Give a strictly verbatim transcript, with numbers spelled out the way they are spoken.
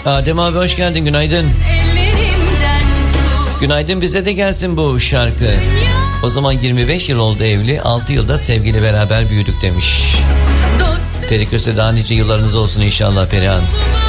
Adem abi hoş geldin, günaydın. Günaydın, bize de gelsin bu şarkı. O zaman yirmi beş yıl oldu evli, altı yılda sevgili beraber büyüdük demiş. Peri Köse, daha nice yıllarınız olsun inşallah Perihan.